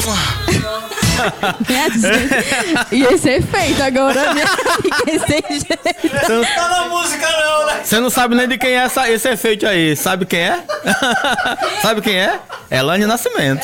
Ia ser feito agora, né? Sem jeito. Não tá na música não, né? Você não sabe nem de quem é esse efeito aí. Sabe quem é? Sabe quem é? Elaine Nascimento.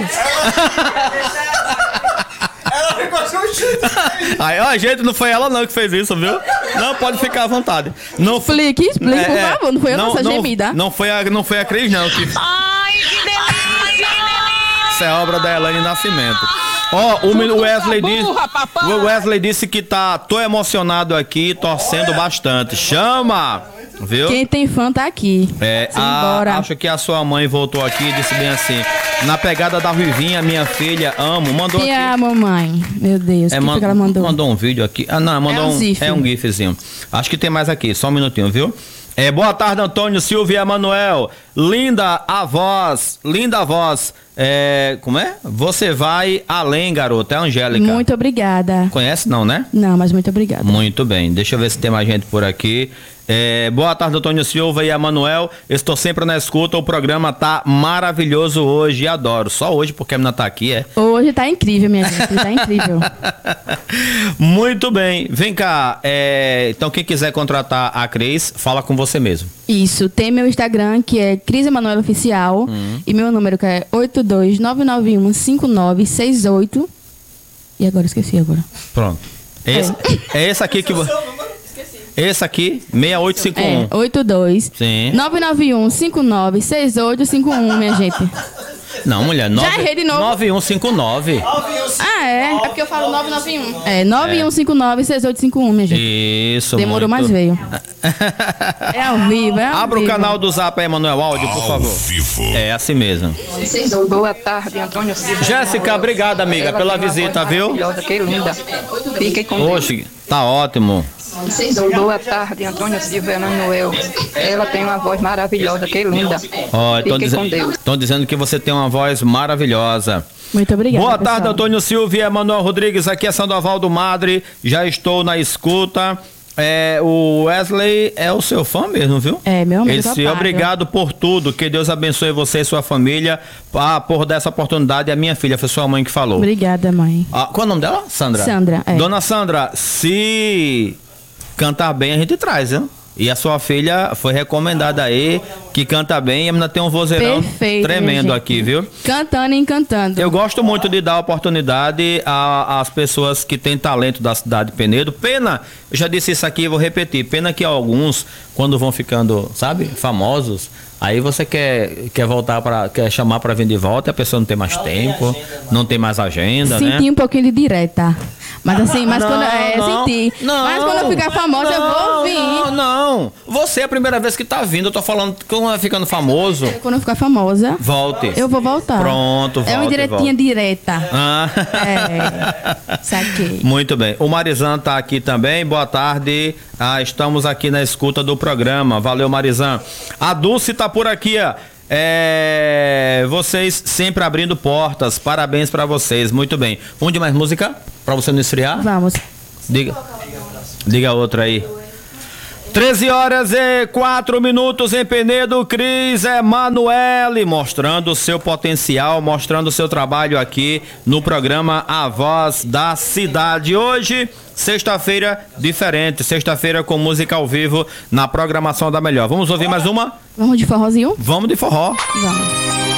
Ela ficou surgindo. Aí, ó, gente, não foi ela não que fez isso, viu? Não, pode ficar à vontade. Não, Explique, por favor. Não foi a nossa gemida. Não foi a Cris, não. Ai, que delícia! Isso é obra da Elaine Nascimento. Ó, o Wesley disse que tô emocionado aqui, torcendo bastante. Chama! Viu? Quem tem fã tá aqui. Acho que a sua mãe voltou aqui e disse bem assim: na pegada da Ruivinha, minha filha, amo. Mandou Te aqui. amo, mãe. Meu Deus, o que foi que ela mandou? Mandou um vídeo aqui. Ah, não, mandou um gifzinho. Acho que tem mais aqui, só um minutinho, viu? Boa tarde, Antônio, Silvia e Emanuel. Linda a voz. Como é? Você vai além, garota. É a Angélica. Muito obrigada. Conhece não, né? Não, mas muito obrigada. Muito bem. Deixa eu ver se tem mais gente por aqui. Boa tarde, Antônio Silva e Emanuel. Estou sempre na escuta. O programa tá maravilhoso hoje. Adoro. Só hoje, porque a menina tá aqui, Hoje tá incrível, minha gente. Tá incrível. Muito bem. Vem cá. Então, quem quiser contratar a Cris, fala com você mesmo. Isso. Tem meu Instagram, que é Cris Emanuel Oficial. E meu número, que é 829915968. E agora, esqueci agora. Pronto. É esse aqui que você... Esse aqui, 6851. 82 Sim. 991596851, minha gente. Não, mulher, Já errei de novo. 9159. É porque eu falo 991. 91596851, minha gente. Isso, Demorou, muito. mas veio. É ao vivo, Abra o canal do Zap aí, Emanuel, áudio, por favor. Vivo. É assim mesmo. Boa tarde, Antônio Silva. Jéssica, obrigada, amiga, pela visita, viu? Que linda. Fiquem com Deus. Hoje, tá ótimo. Boa tarde, Antônio Silva e Emanuel. Ela tem uma voz maravilhosa, que linda. Fiquem com Deus. Estão dizendo que você tem uma voz maravilhosa. Muito obrigada. Boa tarde, pessoal. Antônio Silva e Emanuel Rodrigues. Aqui é Sandoval do Madre. Já estou na escuta. O Wesley é o seu fã mesmo, viu? Meu amigo. Ele disse, obrigado por tudo. Que Deus abençoe você e sua família. Por dar essa oportunidade. A minha filha, foi sua mãe que falou. Obrigada, mãe. Qual é o nome dela? Sandra. Sandra, Dona Sandra, se cantar bem, a gente traz, viu? E a sua filha foi recomendada aí, que canta bem, e a menina tem um vozeirão tremendo aqui, viu? Cantando e encantando. Eu gosto muito de dar oportunidade às pessoas que têm talento da cidade de Penedo. Pena, eu já disse isso aqui e vou repetir, pena que alguns, quando vão ficando, sabe, famosos, aí você quer chamar para vir de volta e a pessoa não tem mais tempo, não tem mais agenda, né? Senti um pouquinho de direta. Mas assim, quando senti. Não, mas quando eu ficar famosa, eu vou vir. Não. Você é a primeira vez que tá vindo. Eu tô falando que quando vai ficando famoso. Quando eu ficar famosa, volte. Eu vou voltar. Pronto, volte. É uma diretinha direta. É. Saquei. Muito bem. O Marizan tá aqui também. Boa tarde. Estamos aqui na escuta do programa. Valeu, Marizan. A Dulce tá por aqui, ó. Vocês sempre abrindo portas. Parabéns pra vocês. Muito bem. Vamos de mais música? Pra você não esfriar? Vamos. Diga outra aí. 13h04 em Penedo. Cris Emanuele, mostrando o seu potencial, mostrando o seu trabalho aqui no programa A Voz da Cidade. Hoje, sexta-feira diferente, sexta-feira com música ao vivo na programação da Melhor. Vamos ouvir mais uma? Vamos de forrozinho? Vamos de forró. Vamos.